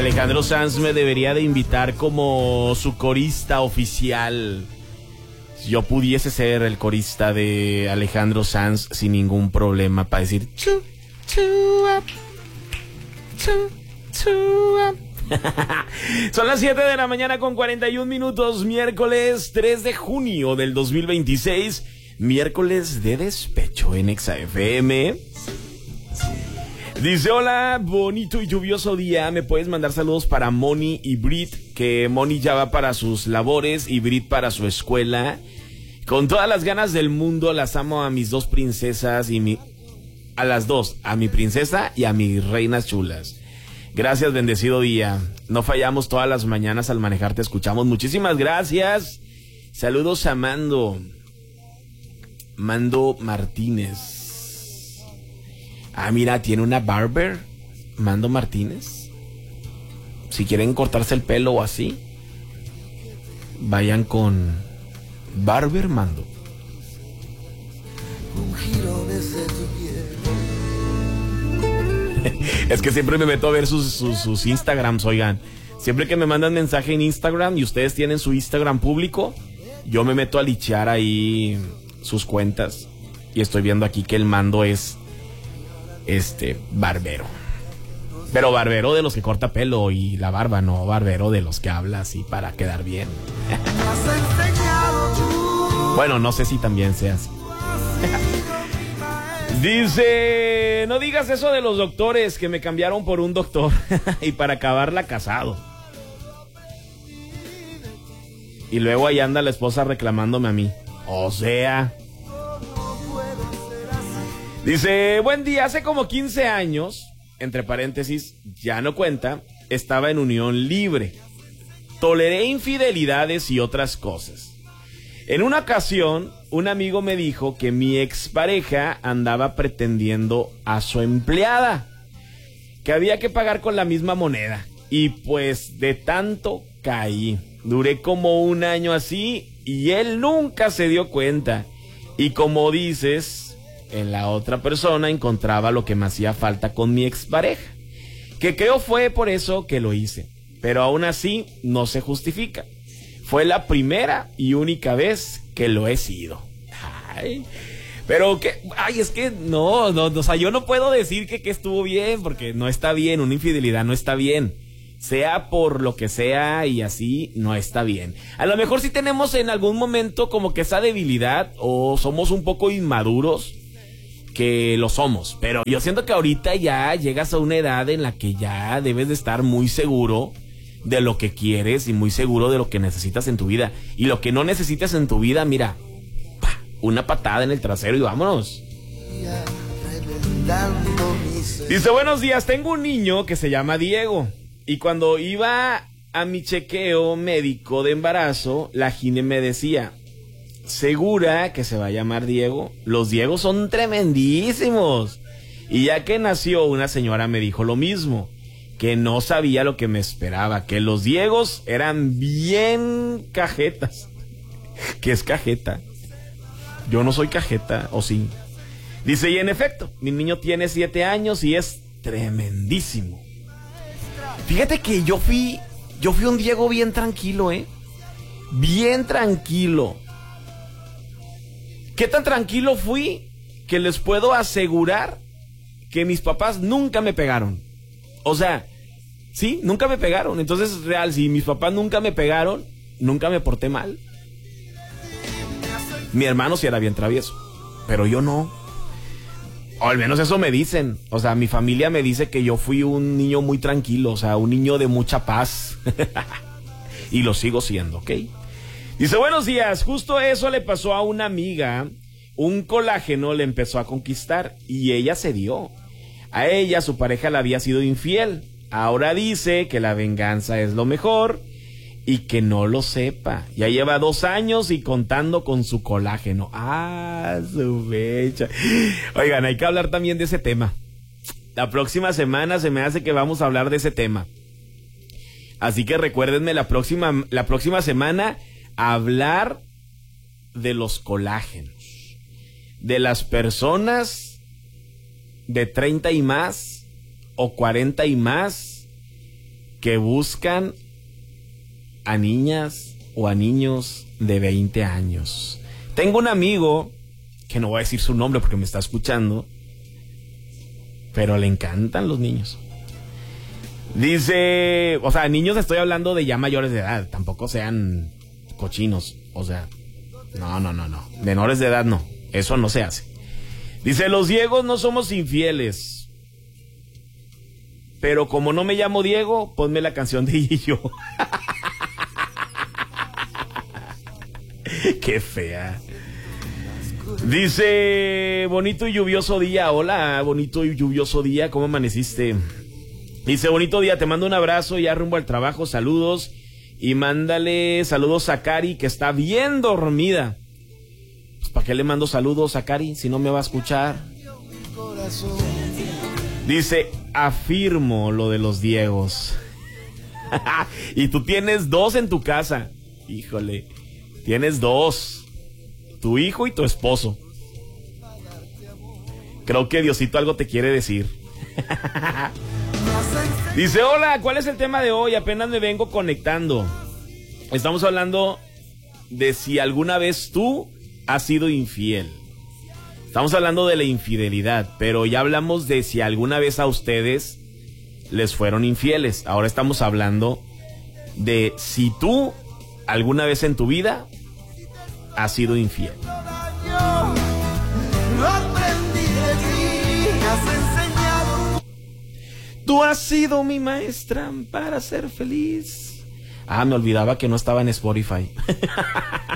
Alejandro Sanz me debería de invitar como su corista oficial. Si yo pudiese ser el corista de Alejandro Sanz sin ningún problema para decir chu, chu, up, chu, chu, up. Son las 7 de la mañana con 41 minutos, miércoles 3 de junio del 2026, miércoles de despecho en Exa FM. Dice: hola, bonito y lluvioso día, ¿me puedes mandar saludos para Moni y Brit? Que Moni ya va para sus labores y Brit para su escuela. Con todas las ganas del mundo, las amo a mis dos princesas a las dos, a mi princesa y a mis reinas chulas. Gracias, bendecido día. No fallamos todas las mañanas al manejar, te escuchamos. Muchísimas gracias. Saludos a Mando Martínez. Ah, mira, tiene una barber, Mando Martínez. Si quieren cortarse el pelo o así, vayan con Barber Mando. Un giro desde tu piel. Es que siempre me meto a ver sus Instagrams, oigan. Siempre que me mandan mensaje en Instagram y ustedes tienen su Instagram público, yo me meto a lichear ahí sus cuentas. Y estoy viendo aquí que el Mando es barbero. Pero barbero de los que corta pelo y la barba, no barbero de los que habla así para quedar bien. Bueno, no sé si también sea así. Dice: no digas eso de los doctores, que me cambiaron por un doctor y para acabarla casado. Y luego ahí anda la esposa reclamándome a mí. O sea... Dice: buen día, hace como 15 años, entre paréntesis, ya no cuenta, estaba en unión libre. Toleré infidelidades y otras cosas. En una ocasión, un amigo me dijo que mi expareja andaba pretendiendo a su empleada, que había que pagar con la misma moneda. Y pues de tanto caí. Duré como un año así y él nunca se dio cuenta. Y como dices... en la otra persona encontraba lo que me hacía falta con mi expareja, que creo fue por eso que lo hice, pero aún así no se justifica. Fue la primera y única vez que lo he sido. Ay, pero que, es que no, o sea, yo no puedo decir que estuvo bien, porque no está bien, una infidelidad no está bien. Sea por lo que sea y así, no está bien. A lo mejor sí tenemos en algún momento como que esa debilidad, o somos un poco inmaduros, que lo somos, pero yo siento que ahorita ya llegas a una edad en la que ya debes de estar muy seguro de lo que quieres y muy seguro de lo que necesitas en tu vida. Y lo que no necesitas en tu vida, mira, una patada en el trasero y vámonos. Dice: buenos días, tengo un niño que se llama Diego, y cuando iba a mi chequeo médico de embarazo, la gine me decía: ¿segura que se va a llamar Diego? Los Diegos son tremendísimos. Y ya que nació, una señora me dijo lo mismo, que no sabía lo que me esperaba, que los Diegos eran bien cajetas. ¿Qué es cajeta? Yo no soy cajeta, ¿o sí? Dice: y en efecto, mi niño tiene 7 años y es tremendísimo. Fíjate que yo fui un Diego bien tranquilo, bien tranquilo. ¿Qué tan tranquilo fui? Que les puedo asegurar que mis papás nunca me pegaron. O sea, sí, nunca me pegaron. Entonces, real, si mis papás nunca me pegaron, nunca me porté mal. Mi hermano sí era bien travieso, pero yo no. O al menos eso me dicen. O sea, mi familia me dice que yo fui un niño muy tranquilo, o sea, un niño de mucha paz. Y lo sigo siendo, ¿ok? Dice: buenos días, justo eso le pasó a una amiga. Un colágeno le empezó a conquistar y ella se dio. A ella su pareja le había sido infiel. Ahora dice que la venganza es lo mejor y que no lo sepa. Ya lleva 2 años y contando con su colágeno. Su fecha. Oigan, hay que hablar también de ese tema. La próxima semana se me hace que vamos a hablar de ese tema. Así que recuérdenme la próxima semana hablar de los colágenos, de las personas de 30 y más o 40 y más que buscan a niñas o a niños de 20 años. Tengo un amigo, que no voy a decir su nombre porque me está escuchando, pero le encantan los niños. Dice, o sea, niños estoy hablando de ya mayores de edad, tampoco sean cochinos, o sea, no, menores de edad no, eso no se hace. Dice, los Diegos no somos infieles, pero como no me llamo Diego, ponme la canción de Gillo. Qué fea. Dice, bonito y lluvioso día. Hola, bonito y lluvioso día, ¿cómo amaneciste? Dice, bonito día, te mando un abrazo, ya rumbo al trabajo, saludos. Y mándale saludos a Cari, que está bien dormida. Pues, ¿para qué le mando saludos a Cari si no me va a escuchar? Dice, afirmo lo de los Diegos. Y tú tienes 2 en tu casa. Híjole, tienes 2. Tu hijo y tu esposo. Creo que Diosito algo te quiere decir. Dice, hola, ¿cuál es el tema de hoy? Apenas me vengo conectando. Estamos hablando de si alguna vez tú has sido infiel. Estamos hablando de la infidelidad, pero ya hablamos de si alguna vez a ustedes les fueron infieles. Ahora estamos hablando de si tú alguna vez en tu vida has sido infiel. Tú has sido mi maestra para ser feliz. Ah, me olvidaba que no estaba en Spotify.